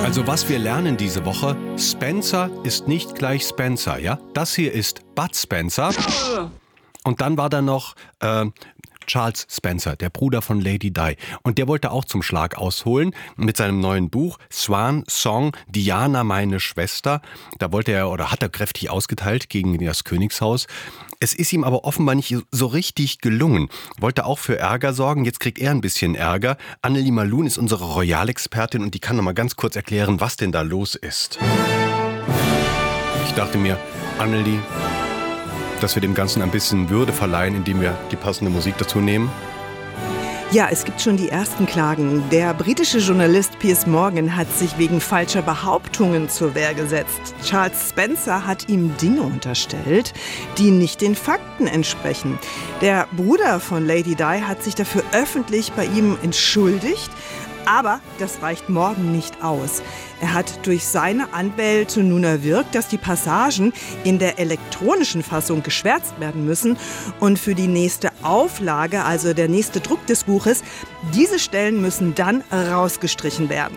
Also was wir lernen diese Woche, Spencer ist nicht gleich Spencer, ja? Das hier ist Bud Spencer. Und dann war da noch Charles Spencer, der Bruder von Lady Di. Und der wollte auch zum Schlag ausholen mit seinem neuen Buch Swan Song, Diana, meine Schwester. Da wollte er oder hat er kräftig ausgeteilt gegen das Königshaus. Es ist ihm aber offenbar nicht so richtig gelungen. Wollte auch für Ärger sorgen. Jetzt kriegt er ein bisschen Ärger. Annelie Malun ist unsere Royalexpertin und die kann noch mal ganz kurz erklären, was denn da los ist. Ich dachte mir, Annelie, dass wir dem Ganzen ein bisschen Würde verleihen, indem wir die passende Musik dazu nehmen? Ja, es gibt schon die ersten Klagen. Der britische Journalist Piers Morgan hat sich wegen falscher Behauptungen zur Wehr gesetzt. Charles Spencer hat ihm Dinge unterstellt, die nicht den Fakten entsprechen. Der Bruder von Lady Di hat sich dafür öffentlich bei ihm entschuldigt. Aber das reicht Morgan nicht aus. Er hat durch seine Anwälte nun erwirkt, dass die Passagen in der elektronischen Fassung geschwärzt werden müssen. Und für die nächste Auflage, also der nächste Druck des Buches, diese Stellen müssen dann rausgestrichen werden.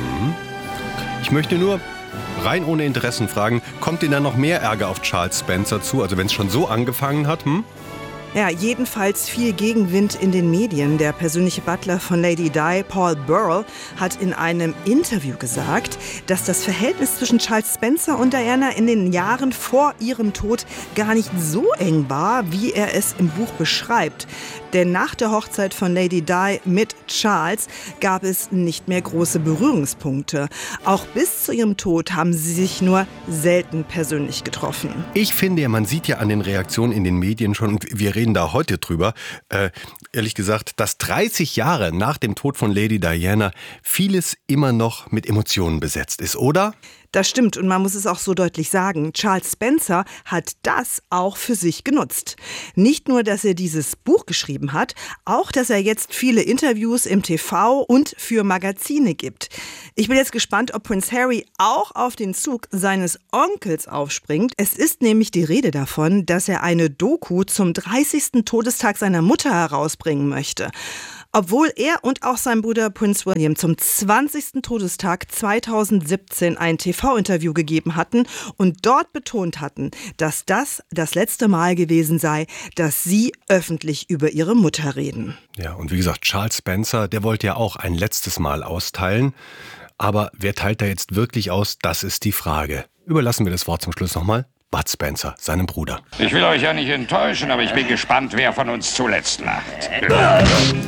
Ich möchte nur rein ohne Interessen fragen, kommt Ihnen da noch mehr Ärger auf Charles Spencer zu? Also wenn es schon so angefangen hat, Ja, jedenfalls viel Gegenwind in den Medien. Der persönliche Butler von Lady Di, Paul Burrell, hat in einem Interview gesagt, dass das Verhältnis zwischen Charles Spencer und Diana in den Jahren vor ihrem Tod gar nicht so eng war, wie er es im Buch beschreibt. Denn nach der Hochzeit von Lady Di mit Charles gab es nicht mehr große Berührungspunkte. Auch bis zu ihrem Tod haben sie sich nur selten persönlich getroffen. Ich finde ja, man sieht ja an den Reaktionen in den Medien schon, und wir reden da heute drüber, ehrlich gesagt, dass 30 Jahre nach dem Tod von Lady Diana vieles immer noch mit Emotionen besetzt ist, oder? Das stimmt und man muss es auch so deutlich sagen. Charles Spencer hat das auch für sich genutzt. Nicht nur, dass er dieses Buch geschrieben hat, auch, dass er jetzt viele Interviews im TV und für Magazine gibt. Ich bin jetzt gespannt, ob Prince Harry auch auf den Zug seines Onkels aufspringt. Es ist nämlich die Rede davon, dass er eine Doku zum 30. Todestag seiner Mutter herausbringen möchte. Obwohl er und auch sein Bruder Prince William zum 20. Todestag 2017 ein TV-Interview gegeben hatten und dort betont hatten, dass das letzte Mal gewesen sei, dass sie öffentlich über ihre Mutter reden. Ja, und wie gesagt, Charles Spencer, der wollte ja auch ein letztes Mal austeilen. Aber wer teilt da jetzt wirklich aus, das ist die Frage. Überlassen wir das Wort zum Schluss nochmal Bud Spencer, seinem Bruder. Ich will euch ja nicht enttäuschen, aber ich bin gespannt, wer von uns zuletzt lacht.